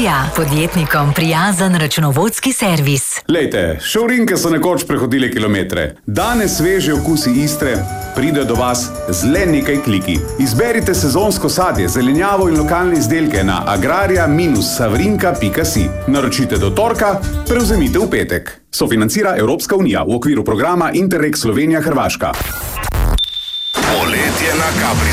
Avstrija, podjetnikom prijazen računovodski servis. Lejte, šovrinke so nekoč prehodile kilometre. Danes sveži okusi Istre pridejo do vas z le nekaj kliki. Izberite sezonsko sadje, zelenjavo in lokalne izdelke na agraria-savrinka.si. Naročite do torka, prevzemite v petek. Sofinancira Evropska unija v okviru programa Interreg Slovenija-Hrvaška. Poletje na Capri